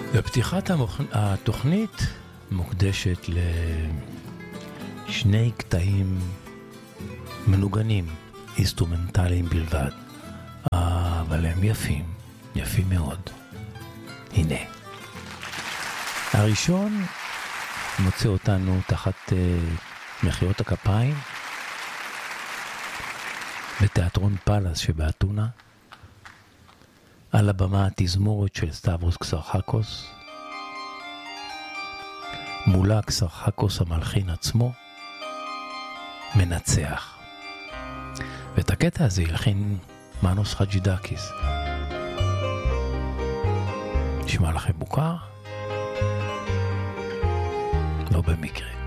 בפתיחת התוכנית מוקדשת לשני קטעים מנוגנים, אינסטרומנטליים בלבד, אבל הם יפים, יפים מאוד. הנה. הראשון מוצא אותנו תחת מחיאות הכפיים בתיאטרון פלס שבאתונה, על הבמה התזמורת של סטברוס קסרחקוס, מולה קסרחקוס המלחין עצמו מנצח. ואת הקטע הזה הלחין מנוס חג'ידקיס. נשמע לכם מוכר? לא במקרה.